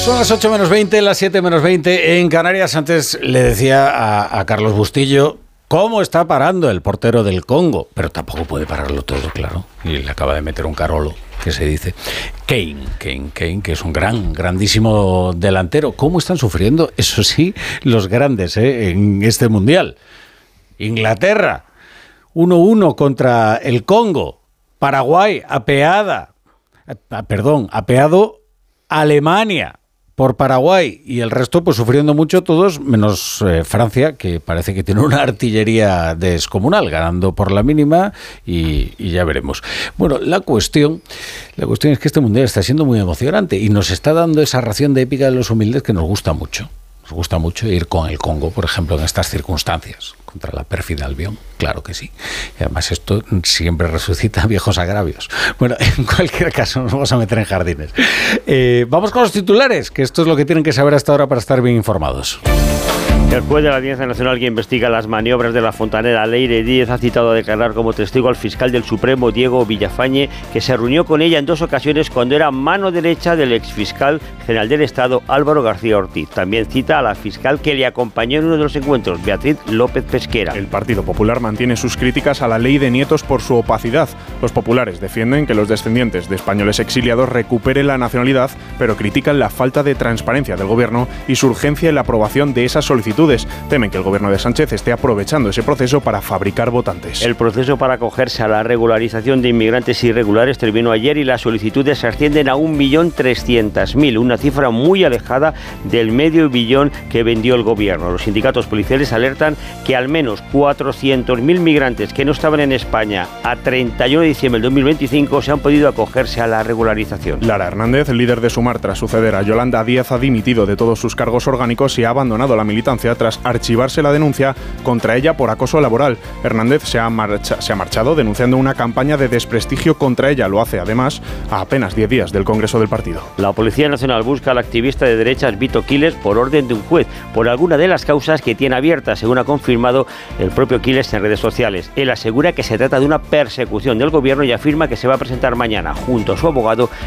Son las 8 menos 20, las 7 menos 20 en Canarias. Antes le decía a Carlos Bustillo cómo está parando el portero del Congo, pero tampoco puede pararlo todo, claro. Y le acaba de meter un carolo, que se dice. Kane, que es un grandísimo delantero. ¿Cómo están sufriendo, eso sí, los grandes en este Mundial? Inglaterra, 1-1 contra el Congo. Paraguay, apeado Alemania por Paraguay, y el resto pues sufriendo mucho todos, menos Francia, que parece que tiene una artillería descomunal, ganando por la mínima, y ya veremos. Bueno, la cuestión es que este Mundial está siendo muy emocionante y nos está dando esa ración de épica de los humildes que nos gusta mucho. Nos gusta mucho ir con el Congo, por ejemplo, en estas circunstancias, contra la pérfida Albión, claro que sí. Y además esto siempre resucita viejos agravios. Bueno, en cualquier caso, nos vamos a meter en jardines. Vamos con los titulares, que esto es lo que tienen que saber hasta ahora para estar bien informados. El juez de la Audiencia Nacional que investiga las maniobras de la fontanera Leire Díez ha citado a declarar como testigo al fiscal del Supremo, Diego Villafañe, que se reunió con ella en 2 ocasiones cuando era mano derecha del exfiscal general del Estado, Álvaro García Ortiz. También cita a la fiscal que le acompañó en uno de los encuentros, Beatriz López Pesquera. El Partido Popular mantiene sus críticas a la ley de nietos por su opacidad. Los populares defienden que los descendientes de españoles exiliados recuperen la nacionalidad, pero critican la falta de transparencia del gobierno y su urgencia en la aprobación de esas solicitudes. Temen que el gobierno de Sánchez esté aprovechando ese proceso para fabricar votantes. El proceso para acogerse a la regularización de inmigrantes irregulares terminó ayer y las solicitudes ascienden a 1.300.000, una cifra muy alejada del medio billón que vendió el gobierno. Los sindicatos policiales alertan que al menos 400.000 migrantes que no estaban en España a 31 de diciembre del 2025 se han podido acogerse a la regularización. Lara Hernández, líder de Sumar tras suceder a Yolanda Díaz, ha dimitido de todos sus cargos orgánicos y ha abandonado la militancia tras archivarse la denuncia contra ella por acoso laboral. Hernández se ha marchado denunciando una campaña de desprestigio contra ella. Lo hace, además, a apenas 10 días del Congreso del partido. La Policía Nacional busca al activista de derechas Vito Quiles por orden de un juez, por alguna de las causas que tiene abiertas, según ha confirmado el propio Quiles en redes sociales. Él asegura que se trata de una persecución del gobierno y afirma que se va a presentar mañana, junto a su abogado,